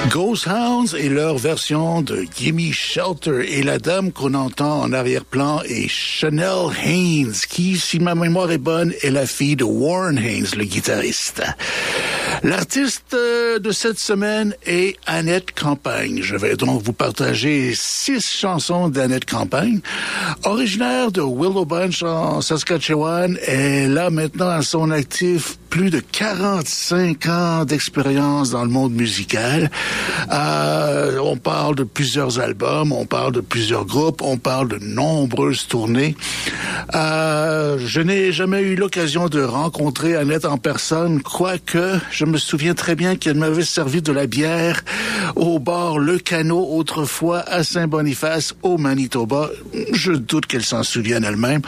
Ghost Hounds et leur version de Gimme Shelter. Et la dame qu'on entend en arrière-plan est Chanel Haynes, qui, si ma mémoire est bonne, est la fille de Warren Haynes, le guitariste. L'artiste de cette semaine est Annette Campagne. Je vais donc vous partager 6 chansons d'Annette Campagne. Originaire de Willow Bunch en Saskatchewan, elle a maintenant à son actif plus de 45 ans d'expérience dans le monde musical. On parle de plusieurs albums, on parle de plusieurs groupes, on parle de nombreuses tournées. Je n'ai jamais eu l'occasion de rencontrer Annette en personne, quoique je me souviens très bien qu'elle m'avait servi de la bière au bar Le Canot autrefois à Saint-Boniface au Manitoba. Je doute qu'elle s'en souvienne elle-même.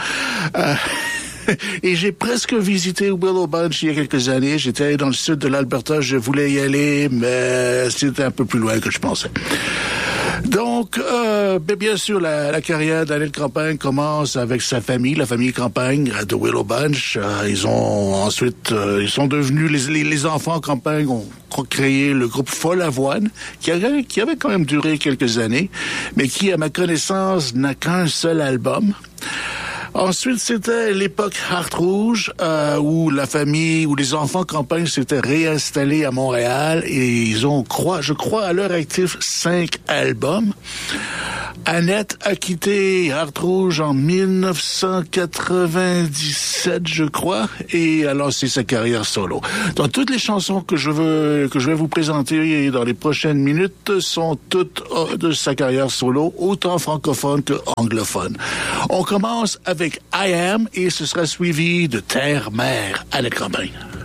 Et j'ai presque visité Willow Bunch il y a quelques années. J'étais allé dans le sud de l'Alberta, je voulais y aller, mais c'était un peu plus loin que je pensais. Donc, bien sûr, la carrière d'Annette Campagne commence avec sa famille, la famille Campagne de Willow Bunch. Ils ont ensuite, ils sont devenus, les enfants Campagne ont créé le groupe Folle Avoine, qui avait quand même duré quelques années, mais qui, à ma connaissance, n'a qu'un seul album. Ensuite, c'était l'époque Heart Rouge, où la famille, où les enfants Campagne s'étaient réinstallés à Montréal et ils ont, je crois, à leur actif 5 albums. Annette a quitté Heart Rouge en 1997, je crois, et a lancé sa carrière solo. Donc, toutes les chansons que je vais vous présenter dans les prochaines minutes sont toutes de sa carrière solo, autant francophone que anglophone. On commence avec I Am et ce sera suivi de Terre-Mère, Annette Campagne.